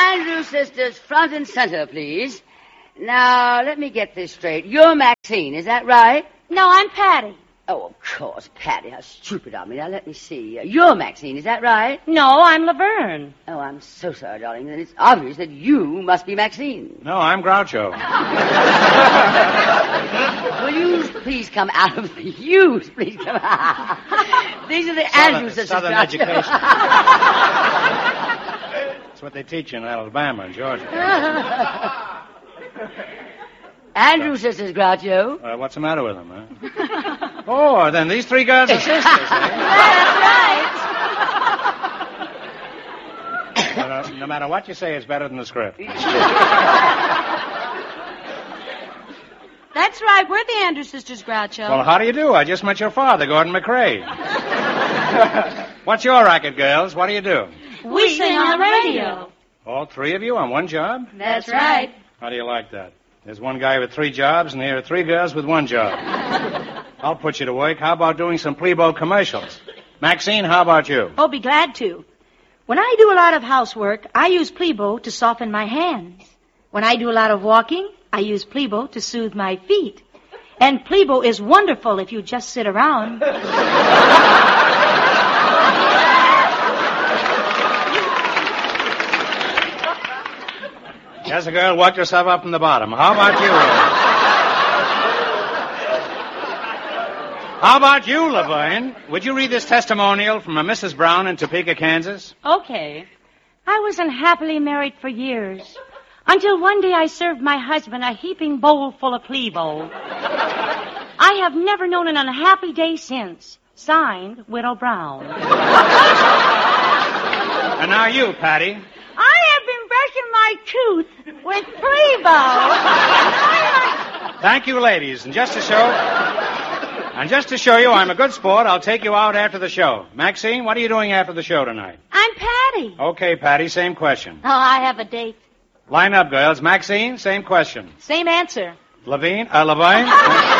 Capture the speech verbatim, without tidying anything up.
Andrews sisters, front and center, please. Now, let me get this straight. You're Maxine, is that right? No, I'm Patty. Oh, of course, Patty. How stupid of me. Now, let me see. Uh, you're Maxine, is that right? No, I'm Laverne. Oh, I'm so sorry, darling. Then it's obvious that you must be Maxine. No, I'm Groucho. Will you please come out of the... You please come out. These are the Southern, Andrews sisters. Southern Groucho. education. That's what they teach in Alabama and Georgia. Andrews sisters, Groucho. Uh, what's the matter with them, huh? Oh, then these three girls are sisters, eh? That's right. But, uh, no matter what you say, it's better than the script. That's right. We're the Andrews sisters, Groucho. Well, how do you do? I just met your father, Gordon McRae. What's your racket, girls? What do you do? We, we sing on the radio. All three of you on one job? That's right. How do you like that? There's one guy with three jobs, and there are three girls with one job. I'll put you to work. How about doing some Plebo commercials? Maxine, how about you? Oh, be glad to. When I do a lot of housework, I use Plebo to soften my hands. When I do a lot of walking, I use Plebo to soothe my feet. And Plebo is wonderful if you just sit around. Yes, a girl worked herself up from the bottom. How about you? How about you, Laverne? Would you read this testimonial from a Missus Brown in Topeka, Kansas? Okay. I was unhappily married for years, until one day I served my husband a heaping bowl full of Plebo. I have never known an unhappy day since. Signed, Widow Brown. And now you, Patty. I have been brushing my tooth with Plebo. Thank you, ladies. And just to show... And just to show you I'm a good sport, I'll take you out after the show. Maxine, what are you doing after the show tonight? I'm Patty. Okay, Patty, same question. Oh, I have a date. Line up, girls. Maxine, same question. Same answer. Levine, uh, Levine?